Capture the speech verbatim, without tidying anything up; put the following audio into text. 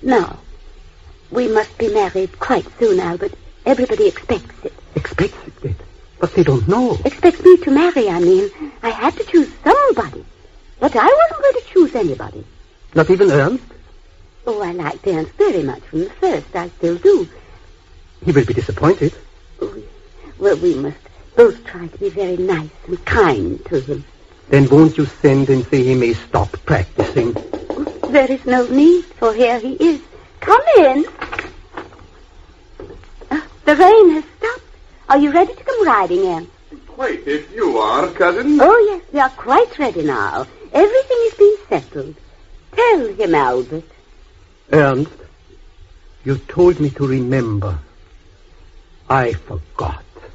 Now, we must be married quite soon, Albert. Everybody expects it. Expects it? But they don't know. Expects me to marry, I mean. I had to choose somebody. But I wasn't going to choose anybody. Not even Ernst? Oh, I liked Ernst very much from the first. I still do. He will be disappointed. Oh, well, we must both try to be very nice and kind to him. Then won't you send and say he may stop practicing? Oh, there is no need, for here he is. Come in. Uh, the rain has stopped. Are you ready to come riding, Ernst? Quite, if you are, cousin. Oh, yes, we are quite ready now. Everything has been settled. Tell him, Albert. Ernst, you told me to remember. I forgot.